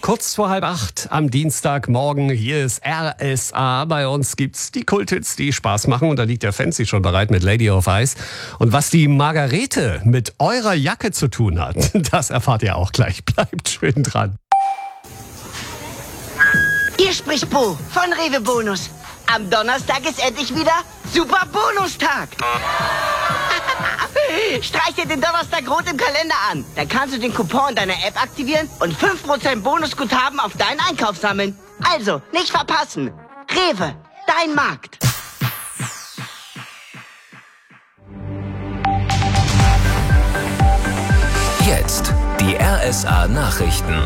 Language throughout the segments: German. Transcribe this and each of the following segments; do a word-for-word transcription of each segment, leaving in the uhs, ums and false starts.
Kurz vor halb acht am Dienstagmorgen. Hier ist R S A. Bei uns gibt's die Kulthits, die Spaß machen. Und da liegt der Fancy schon bereit mit Lady of Ice. Und was die Margarete mit eurer Jacke zu tun hat, das erfahrt ihr auch gleich. Bleibt schön dran. Hier spricht Bo von Rewe Bonus. Am Donnerstag ist endlich wieder Super Bonustag. Streich dir den Donnerstag rot im Kalender an. Dann kannst du den Coupon in deiner App aktivieren und fünf Prozent Bonusguthaben auf deinen Einkauf sammeln. Also, nicht verpassen. Rewe, dein Markt. Jetzt die R S A-Nachrichten.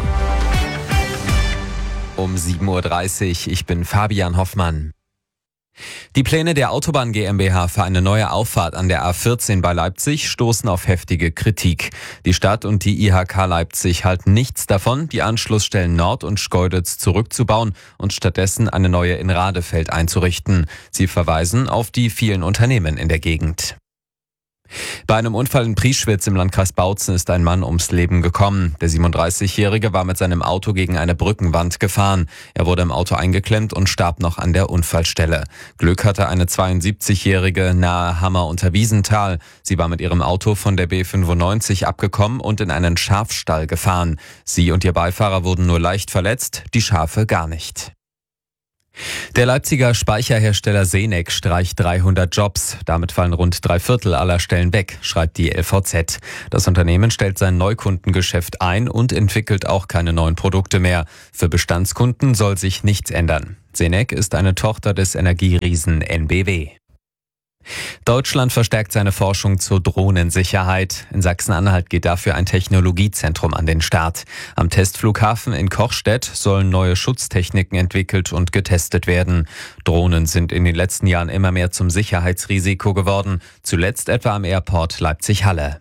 Um sieben Uhr dreißig, ich bin Fabian Hoffmann. Die Pläne der Autobahn GmbH für eine neue Auffahrt an der A vierzehn bei Leipzig stoßen auf heftige Kritik. Die Stadt und die I H K Leipzig halten nichts davon, die Anschlussstellen Nord und Schkeuditz zurückzubauen und stattdessen eine neue in Radefeld einzurichten. Sie verweisen auf die vielen Unternehmen in der Gegend. Bei einem Unfall in Prieschwitz im Landkreis Bautzen ist ein Mann ums Leben gekommen. Der siebenunddreißigjährige war mit seinem Auto gegen eine Brückenwand gefahren. Er wurde im Auto eingeklemmt und starb noch an der Unfallstelle. Glück hatte eine zweiundsiebzigjährige nahe Hammer unter Wiesenthal. Sie war mit ihrem Auto von der B fünfundneunzig abgekommen und in einen Schafstall gefahren. Sie und ihr Beifahrer wurden nur leicht verletzt, die Schafe gar nicht. Der Leipziger Speicherhersteller Senec streicht dreihundert Jobs. Damit fallen rund drei Viertel aller Stellen weg, schreibt die L V Z. Das Unternehmen stellt sein Neukundengeschäft ein und entwickelt auch keine neuen Produkte mehr. Für Bestandskunden soll sich nichts ändern. Senec ist eine Tochter des Energieriesen N B W. Deutschland verstärkt seine Forschung zur Drohnensicherheit. In Sachsen-Anhalt geht dafür ein Technologiezentrum an den Start. Am Testflughafen in Kochstedt sollen neue Schutztechniken entwickelt und getestet werden. Drohnen sind in den letzten Jahren immer mehr zum Sicherheitsrisiko geworden. Zuletzt etwa am Airport Leipzig-Halle.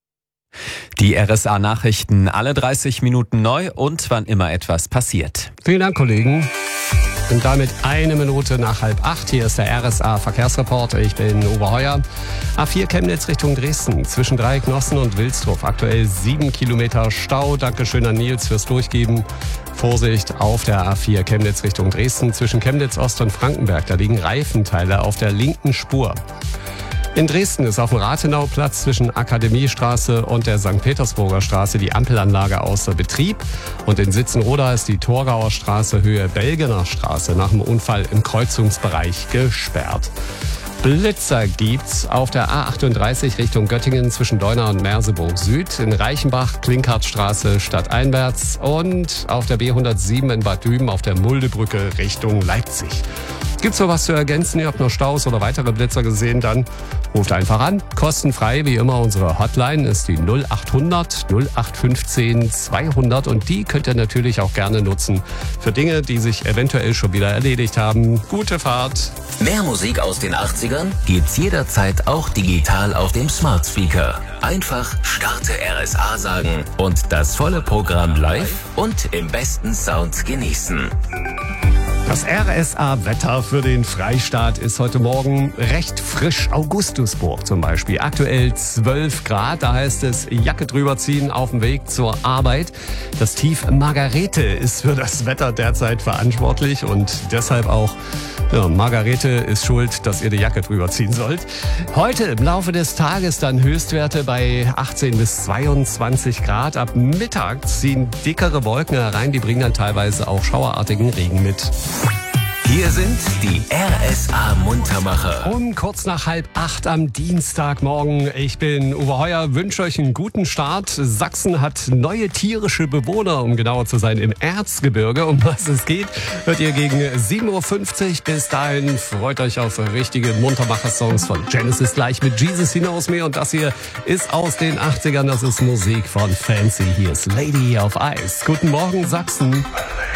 Die R S A-Nachrichten alle dreißig Minuten neu und wann immer etwas passiert. Vielen Dank, Kollegen. Und damit eine Minute nach halb acht. Hier ist der R S A-Verkehrsreport. Ich bin Uwe Heuer. A vier Chemnitz Richtung Dresden. Zwischen Dreiecknossen und Wilsdruff. Aktuell sieben Kilometer Stau. Dankeschön an Nils fürs Durchgeben. Vorsicht auf der A vier Chemnitz Richtung Dresden. Zwischen Chemnitz Ost und Frankenberg. Da liegen Reifenteile auf der linken Spur. In Dresden ist auf dem Rathenauplatz zwischen Akademiestraße und der Sankt Petersburger Straße die Ampelanlage außer Betrieb. Und in Sitzenroda ist die Torgauer Straße Höhe Belgener Straße nach dem Unfall im Kreuzungsbereich gesperrt. Blitzer gibt's auf der A achtunddreißig Richtung Göttingen zwischen Deuna und Merseburg Süd, in Reichenbach, Klinkhartstraße stadteinwärts und auf der B hundertsieben in Bad Düben auf der Muldebrücke Richtung Leipzig. Gibt's noch was zu ergänzen? Ihr habt noch Staus oder weitere Blitzer gesehen? Dann ruft einfach an. Kostenfrei, wie immer. Unsere Hotline ist die null achthundert null acht fünfzehn zweihundert und die könnt ihr natürlich auch gerne nutzen für Dinge, die sich eventuell schon wieder erledigt haben. Gute Fahrt. Mehr Musik aus den achtzigern gibt's jederzeit auch digital auf dem Smart Speaker. Einfach Starte R S A sagen und das volle Programm live und im besten Sound genießen. Das R S A-Wetter für den Freistaat ist heute Morgen recht frisch. Augustusburg zum Beispiel. Aktuell zwölf Grad. Da heißt es Jacke drüber ziehen auf dem Weg zur Arbeit. Das Tief Margarete ist für das Wetter derzeit verantwortlich und deshalb auch ja, Margarete ist schuld, dass ihr die Jacke drüber ziehen sollt. Heute im Laufe des Tages dann Höchstwerte bei achtzehn bis zweiundzwanzig Grad. Ab Mittag ziehen dickere Wolken herein. Die bringen dann teilweise auch schauerartigen Regen mit. Hier sind die R S A-Muntermacher. Um kurz nach halb acht am Dienstagmorgen. Ich bin Uwe Heuer, wünsche euch einen guten Start. Sachsen hat neue tierische Bewohner, um genauer zu sein, im Erzgebirge. Um was es geht, hört ihr gegen sieben Uhr fünfzig. Bis dahin freut euch auf richtige Muntermacher-Songs von Genesis gleich mit Jesus He Knows Me. Und das hier ist aus den achtzigern. Das ist Musik von Fancy. Hier ist Lady of Ice. Guten Morgen, Sachsen.